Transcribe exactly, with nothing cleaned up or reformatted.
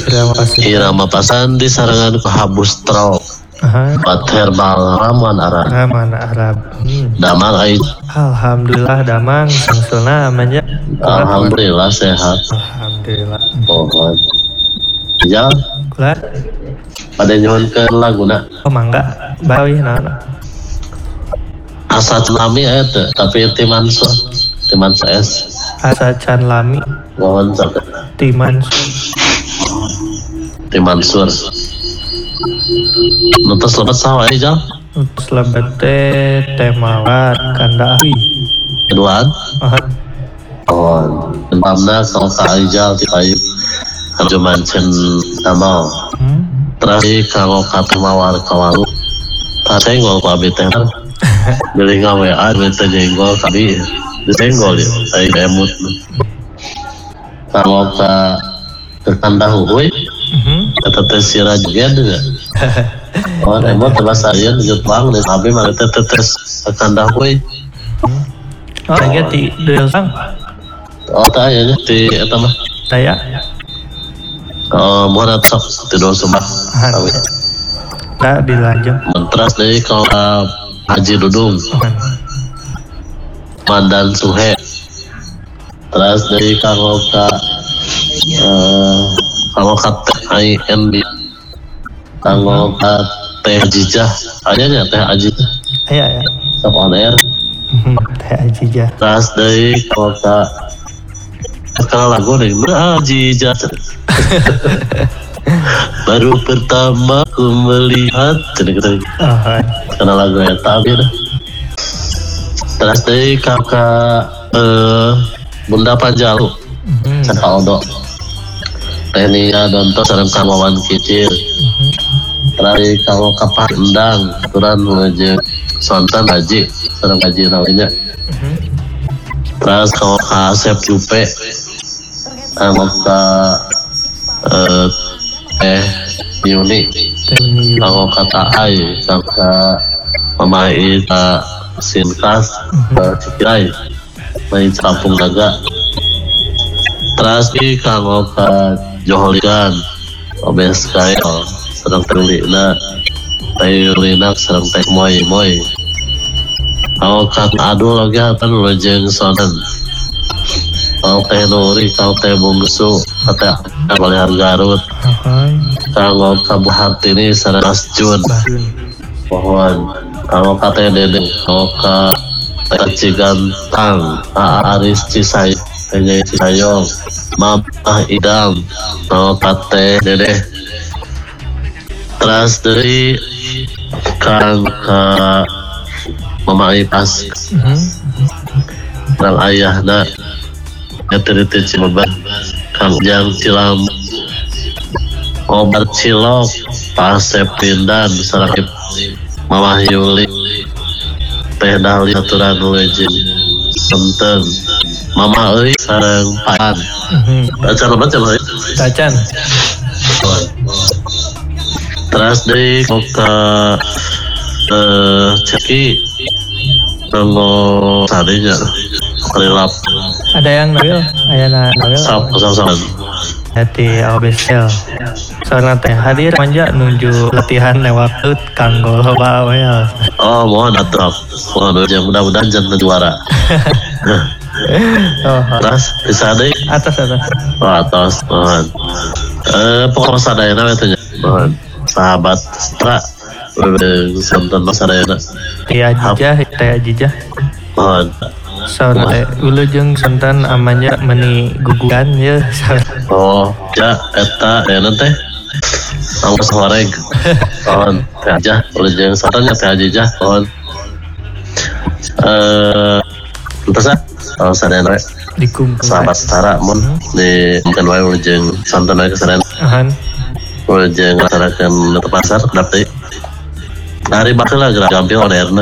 Irama Pasan. Irama Pasan disarangan ke habus trok. Aha. Bat herbal ramuan Arab. Ramuan Arab. Hmm. Damang ai. Alhamdulillah damang sangsulna amanya. Alhamdulillah sehat. Alhamdulillah. Oh. Ya. Kula Pada nyon ke laguna. oh mangga bawi naon. Asa Lami eta tapi timan so. Timan es. Asa Can Lami Mohon sampai Timan Timan sur. Nutus lebat sawah aja. Terus lebet teh teh mawar kanda awi. Keduaan. Ah, Oh, tempatnya kalau tak aja di kayu. Kalau mancen sama. hmm. Terakhir kalau kata mawar kawalu. Tak senggol ku abi teh. Beli ngawe a beli teh jenggol kali. Disenggol ya. Saya emut. Kalau ke ke kandang huhui. Mhm. Kata teh sirah juga juga. Oh, emot bahasa ieu Jepang dan abi mah teh tetes kandang huhui. Oh, lagi di Deusang. Oh, tak ya di eta mah. Saya Oh, mohon sok tidur sumpah. Awi. tak dilanjut. Mentras dari kau uh, Haji Dudung, Mandan Suhe. Terus dari kau ka uh, kau ka Teh I N B, kau ka Teh Jijah, adanya Teh Ajijah, Aya ya. Top on air. Teh Ajijah. Terus dari kau ka kalau lagu nih, Ajijah. Baru pertama ku melihat cene-cene Oh, karena lagu yang tabir. Terus dari kakak eh, Bunda Panjalu mhm. Saka Odo Tenia Donto sareng Kamawan Kicir. Terakhir kalau kapal endang aturan menuju Sontan Haji sareng Haji namanya. Mhm. Terus kalau Asep Jupe sama ka eh eh Yuni Teh Uni. kalau kata Ai sama Mama Ita Sinkas Cikirai main Kampung Naga. Terus di kalau ke Joholigan Obes Kail sedang terlina Tayulina sedang tek moy moy. Kalau kata Adul lagi akan lojeng sonan. Kalau teh Nuri kalau teh Bungsu kata Balihar Garut. Ahoy. Kalau kabu hati ini sareng Mas Jun. Bahun. Pohon kalau kata Dede kalau ke Teh Cigantang Pak Aris Cisay Teh Cisayong Mamah Idam kalau kata Dede. Terus dari Kang ke Mama Ipas Mhm. Kang Ayahna Ngetiriti Cileban Kang Jang Cilam Obat Cilok Pak Sepindan Sarakip Mama Yuli Teh Dahli aturan lejeng Senten Mama Euy sareng Pan Mhm. baca baca euy Tacan. terus dari ke eh Ceki kalau tadinya kelilap Ada yang Nabil, ayana Nabil. sap sap Hati Albesel. Soalnya teh hadir manja nuju latihan lewat tut kanggo loba wel. oh mohon atuh mohon yang mudah-mudahan jangan juara. Oh, Terus bisa deh atas atas. oh atas mohon eh pokoknya sadayana itu mohon sahabat Stra sonton sadayana Teh Ajijah, Teh Ajijah. mohon Soalnya teh ulu jeung santan amanya meni gugugan ya. oh ya eta ya nanti awas horeg mohon teh aja boleh jeung sontonnya teh aja mohon eh terus oh sadayana Dikumpul. sahabat setara mun di mungkin wae jeung sonton wae kesana Ahan. jeung ngasarakeun teu pasar dapet hari baheula gerak gampil moderna